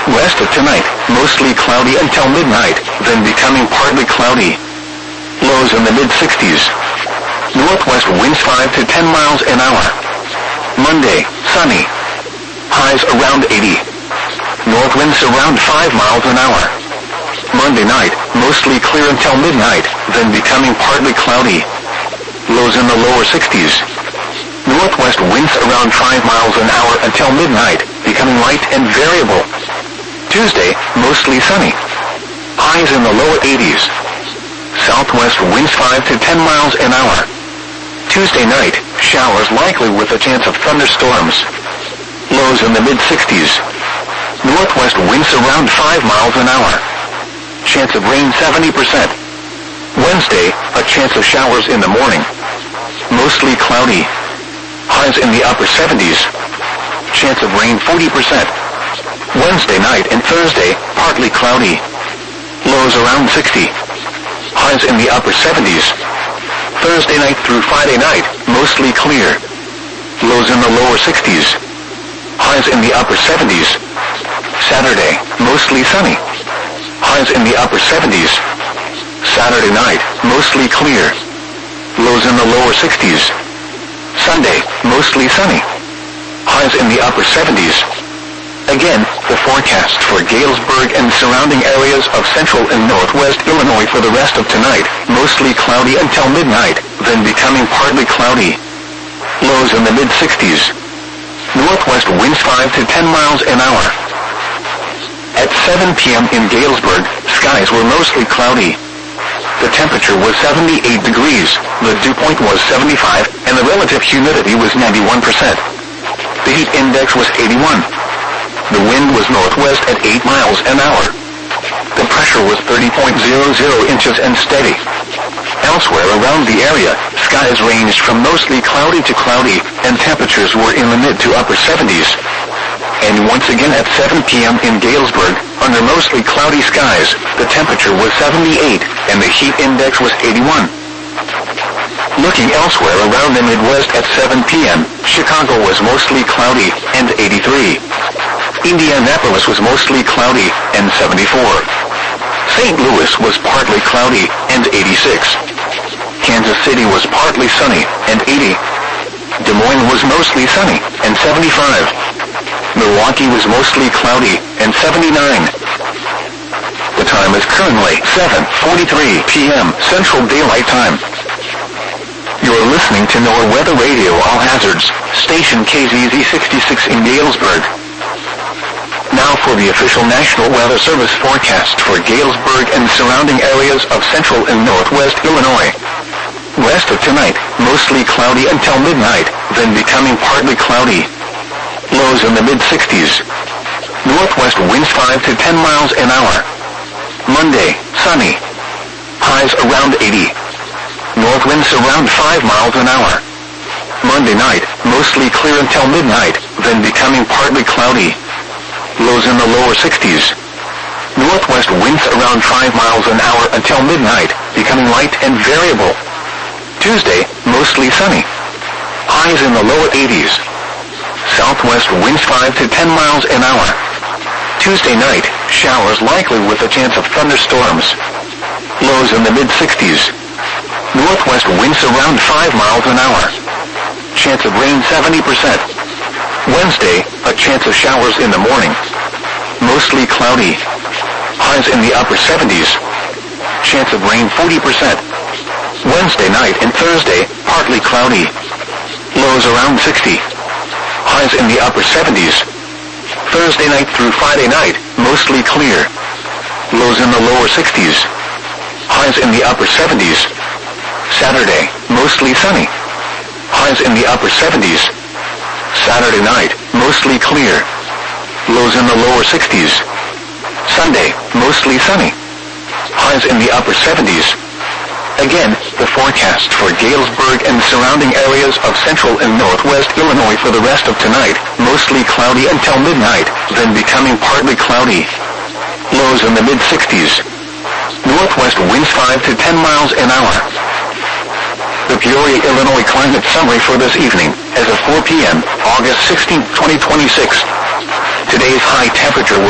West of tonight, mostly cloudy until midnight, then becoming partly cloudy. Lows in the mid-60s. Northwest winds 5 to 10 miles an hour. Monday, sunny. Highs around 80. North winds around 5 miles an hour. Monday night, mostly clear until midnight, then becoming partly cloudy. Lows in the lower 60s. Northwest winds around 5 miles an hour until midnight, becoming light and variable. Tuesday, mostly sunny. Highs in the lower 80s. Southwest winds 5 to 10 miles an hour. Tuesday night, showers likely with a chance of thunderstorms. Lows in the mid-60s. Northwest winds around 5 miles an hour. Chance of rain 70%. Wednesday, a chance of showers in the morning. Mostly cloudy. Highs in the upper 70s. Chance of rain 40%. Wednesday night and Thursday, partly cloudy. Lows around 60. Highs in the upper 70s. Thursday night through Friday night, mostly clear. Lows in the lower 60s. Highs in the upper 70s. Saturday, mostly sunny. Highs in the upper 70s. Saturday night, mostly clear. Lows in the lower 60s. Sunday, mostly sunny. Highs in the upper 70s. Again, the forecast for Galesburg and surrounding areas of central and northwest Illinois for the rest of tonight, mostly cloudy until midnight, then becoming partly cloudy. Lows in the mid-60s. Northwest winds 5 to 10 miles an hour. At 7 p.m. in Galesburg, skies were mostly cloudy. The temperature was 78 degrees, the dew point was 75, and the relative humidity was 91%. The heat index was 81. The wind was northwest at 8 miles an hour. The pressure was 30.00 inches and steady. Elsewhere around the area, skies ranged from mostly cloudy to cloudy, and temperatures were in the mid to upper 70s. And once again at 7 p.m. in Galesburg, under mostly cloudy skies, the temperature was 78, and the heat index was 81. Looking elsewhere around the Midwest at 7 p.m., Chicago was mostly cloudy, and 83. Indianapolis was mostly cloudy, and 74. St. Louis was partly cloudy, and 86. Kansas City was partly sunny, and 80. Des Moines was mostly sunny, and 75. Milwaukee was mostly cloudy, and 79. The time is currently 7:43 p.m. Central Daylight Time. You're listening to NOAA Weather Radio All Hazards, station KZZ 66 in Galesburg. Now for the official National Weather Service forecast for Galesburg and surrounding areas of central and northwest Illinois. West of tonight, mostly cloudy until midnight, then becoming partly cloudy. Lows in the mid-60s. Northwest winds 5 to 10 miles an hour. Monday, sunny. Highs around 80. North winds around 5 miles an hour. Monday night, mostly clear until midnight, then becoming partly cloudy. Lows in the lower 60s. Northwest winds around 5 miles an hour until midnight, becoming light and variable. Tuesday, mostly sunny. Highs in the lower 80s. Southwest winds 5 to 10 miles an hour. Tuesday night, showers likely with a chance of thunderstorms. Lows in the mid-60s. Northwest winds around 5 miles an hour. Chance of rain 70%. Wednesday, a chance of showers in the morning. Mostly cloudy. Highs in the upper 70s. Chance of rain 40%. Wednesday night and Thursday, partly cloudy. Lows around 60. Highs in the upper 70s. Thursday night through Friday night, mostly clear. Lows in the lower 60s. Highs in the upper 70s. Saturday, mostly sunny. Highs in the upper 70s. Saturday night, mostly clear. Lows in the lower 60s. Sunday, mostly sunny. Highs in the upper 70s. Again, the forecast for Galesburg and surrounding areas of central and northwest Illinois for the rest of tonight, mostly cloudy until midnight, then becoming partly cloudy. Lows in the mid-60s. Northwest winds 5 to 10 miles an hour. The Peoria, Illinois climate summary for this evening, as of 4 p.m., August 16, 2026. Today's high temperature was